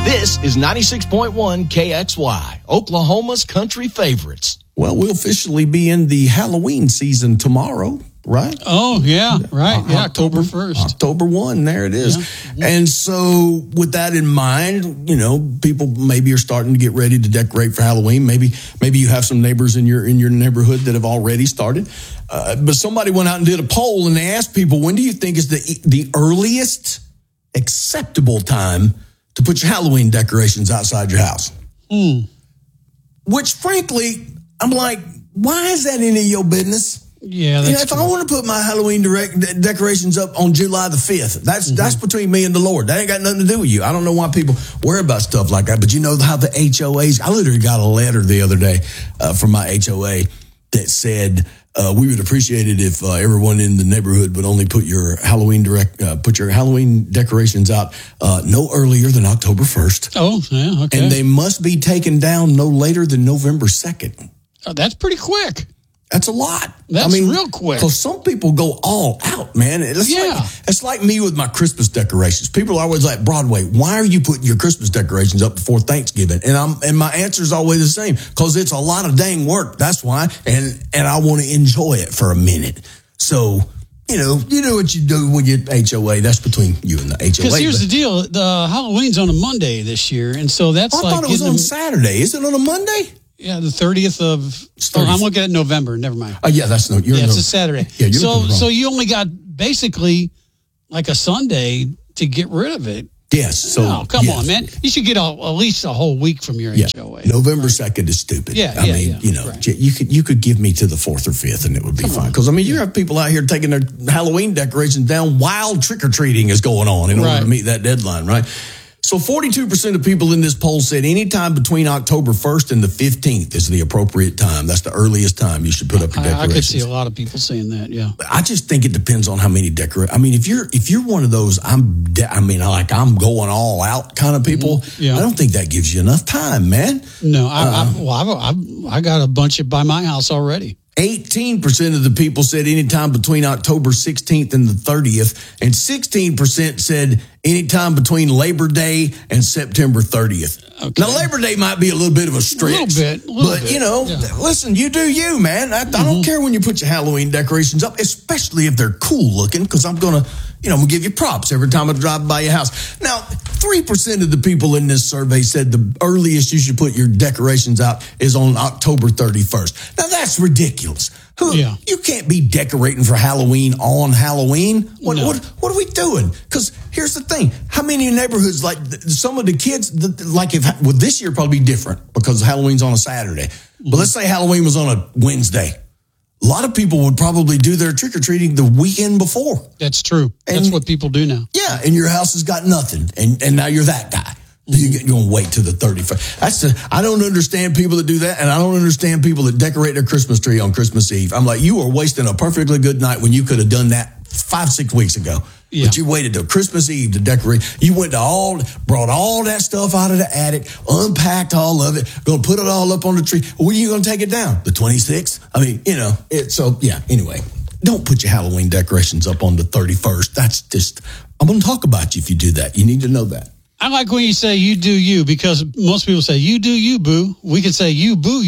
This is 96.1 KXY, Oklahoma's country favorites. Well, we'll officially be in the Halloween season tomorrow, right? Oh, yeah, right. Yeah, October 1st. October 1, there it is. Yeah. And so with that in mind, you know, people maybe are starting to get ready to decorate for Halloween. Maybe you have some neighbors in your neighborhood that have already started. But somebody went out and did a poll, and they asked people, when do you think is the earliest acceptable time to put your Halloween decorations outside your house? Which, frankly, I'm like, why is that any of your business? Yeah, that's if I want to put my Halloween decorations up on July the 5th, that's between me and the Lord. That ain't got nothing to do with you. I don't know why people worry about stuff like that. But you know how the HOAs, I literally got a letter the other day from my HOA that said, we would appreciate it if everyone in the neighborhood would only put your Halloween decorations out no earlier than October 1st. Oh, yeah, okay. And they must be taken down no later than November 2nd. Oh, that's pretty quick. That's a lot. That's real quick. Because some people go all out, man. It's like me with my Christmas decorations. People are always like, Broadway, why are you putting your Christmas decorations up before Thanksgiving? And my answer is always the same, because it's a lot of dang work. That's why. And I want to enjoy it for a minute. So, you know what you do with your HOA. That's between you and the HOA. Because here's the deal. The Halloween's on a Monday this year. And so that's I thought it was on Saturday. Is it on a Monday? Yeah, the 30th of... I'm looking at November. Never mind. Yeah, that's no... it's a Saturday. Yeah, so you only got basically like a Sunday to get rid of it. Yes. So, come on, man. You should get at least a whole week from your HOA. November 2nd is stupid. I mean, right. you could give me to the 4th or 5th and it would be fine. Because, I mean, you have people out here taking their Halloween decorations down while trick-or-treating is going on in order to meet that deadline, right? So 42% of people in this poll said anytime between October 1st and the 15th is the appropriate time. That's the earliest time you should put up your decorations. I could see a lot of people saying that, yeah. I just think it depends on how many decorations. I mean, if you're one of those, I'm going all out kind of people, I don't think that gives you enough time, man. No, I got a bunch by my house already. 18% of the people said anytime between October 16th and the 30th, and 16% said anytime between Labor Day and September 30th. Okay. Now, Labor Day might be a little bit of a stretch. A little bit. Listen, you do you, man. I don't care when you put your Halloween decorations up, especially if they're cool looking, because I'm going to give you props every time I drive by your house. Now, 3% of the people in this survey said the earliest you should put your decorations out is on October 31st. Now, that's ridiculous. You can't be decorating for Halloween on Halloween. What are we doing? Because here's the thing. How many neighborhoods, like some of the kids, this year probably be different because Halloween's on a Saturday. But let's say Halloween was on a Wednesday. A lot of people would probably do their trick-or-treating the weekend before. That's true. That's what people do now. Yeah, and your house has got nothing, and now you're that guy. You're going to wait till the 31st. I don't understand people that do that, and I don't understand people that decorate their Christmas tree on Christmas Eve. I'm like, you are wasting a perfectly good night when you could have done that 5-6 weeks ago. Yeah. But you waited till Christmas Eve to decorate. You went brought all that stuff out of the attic, unpacked all of it, going to put it all up on the tree. When are you going to take it down? The 26th? I mean, anyway. Don't put your Halloween decorations up on the 31st. That's just, I'm going to talk about you if you do that. You need to know that. I like when you say you do you, because most people say you do you, boo. We could say you boo,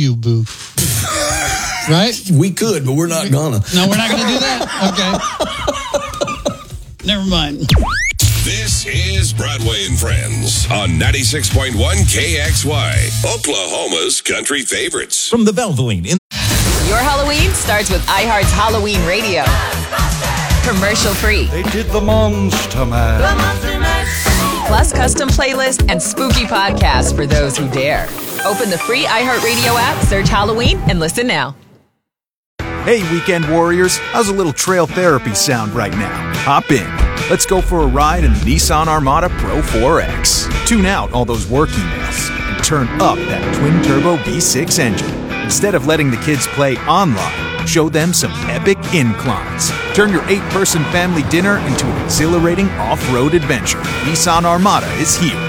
right? We could, but we're not gonna. No, we're not gonna do that? Okay. Never mind. This is Broadway and Friends on 96.1 KXY, Oklahoma's country favorites. From the Valvoline. Your Halloween starts with iHeart's Halloween Radio. Commercial free. They did the Monster Mash. Plus custom playlist and spooky podcasts for those who dare. Open the free iHeartRadio app, search Halloween, and listen now. Hey, weekend warriors, how's a little trail therapy sound right now? Hop in. Let's go for a ride in the Nissan Armada Pro 4X. Tune out all those work emails and turn up that twin-turbo V6 engine. Instead of letting the kids play online, show them some epic inclines. Turn your 8-person family dinner into an exhilarating off-road adventure. Nissan Armada is here.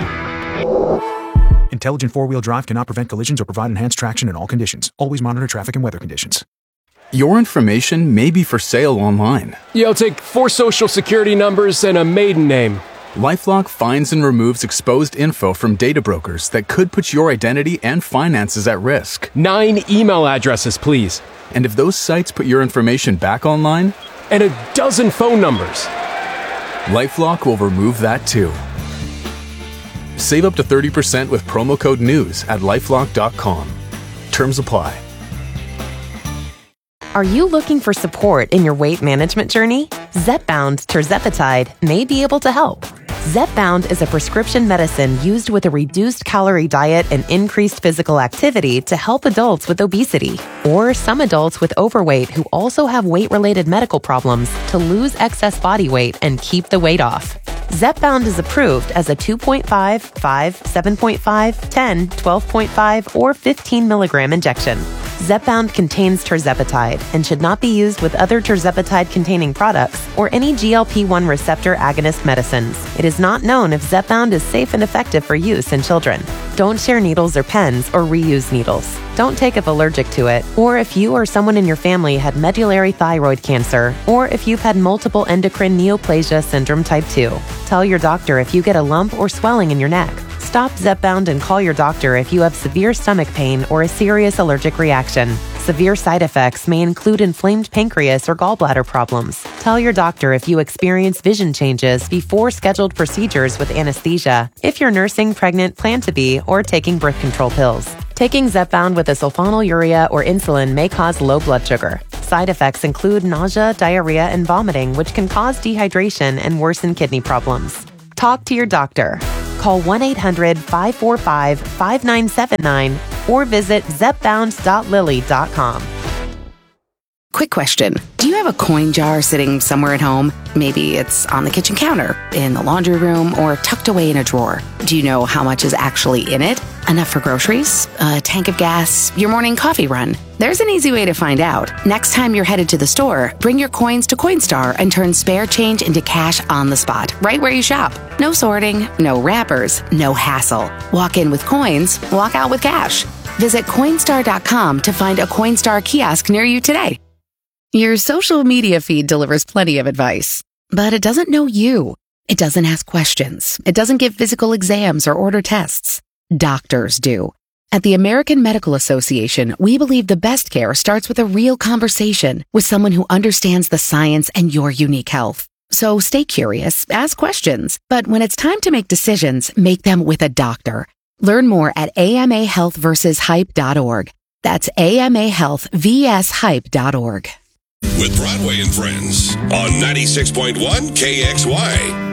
Intelligent four-wheel drive cannot prevent collisions or provide enhanced traction in all conditions. Always monitor traffic and weather conditions. Your information may be for sale online. I'll take 4 social security numbers and a maiden name. LifeLock finds and removes exposed info from data brokers that could put your identity and finances at risk. 9 email addresses, please. And if those sites put your information back online, and a dozen phone numbers, LifeLock will remove that too. Save up to 30% with promo code NEWS at LifeLock.com. Terms apply. Are you looking for support in your weight management journey? Zepbound tirzepatide may be able to help. Zepbound is a prescription medicine used with a reduced calorie diet and increased physical activity to help adults with obesity or some adults with overweight who also have weight-related medical problems to lose excess body weight and keep the weight off. Zepbound is approved as a 2.5, 5, 7.5, 10, 12.5, or 15 milligram injection. Zepbound contains tirzepatide and should not be used with other tirzepatide-containing products or any GLP-1 receptor agonist medicines. It is not known if Zepbound is safe and effective for use in children. Don't share needles or pens or reuse needles. Don't take if allergic to it, or if you or someone in your family had medullary thyroid cancer, or if you've had multiple endocrine neoplasia syndrome type 2. Tell your doctor if you get a lump or swelling in your neck. Stop Zepbound and call your doctor if you have severe stomach pain or a serious allergic reaction. Severe side effects may include inflamed pancreas or gallbladder problems. Tell your doctor if you experience vision changes before scheduled procedures with anesthesia, if you're nursing, pregnant, plan to be, or taking birth control pills. Taking Zepbound with a sulfonylurea or insulin may cause low blood sugar. Side effects include nausea, diarrhea, and vomiting, which can cause dehydration and worsen kidney problems. Talk to your doctor. Call 1-800-545-5979 or visit zepbound.lily.com. Quick question. Do you have a coin jar sitting somewhere at home? Maybe it's on the kitchen counter, in the laundry room, or tucked away in a drawer. Do you know how much is actually in it? Enough for groceries? A tank of gas? Your morning coffee run? There's an easy way to find out. Next time you're headed to the store, bring your coins to Coinstar and turn spare change into cash on the spot, right where you shop. No sorting, no wrappers, no hassle. Walk in with coins, walk out with cash. Visit Coinstar.com to find a Coinstar kiosk near you today. Your social media feed delivers plenty of advice, but it doesn't know you. It doesn't ask questions. It doesn't give physical exams or order tests. Doctors do. At the American Medical Association, we believe the best care starts with a real conversation with someone who understands the science and your unique health. So stay curious, ask questions, but when it's time to make decisions, make them with a doctor. Learn more at amahealthversushype.org. That's amahealthvshype.org. With Broadway and Friends on 96.1 KXY.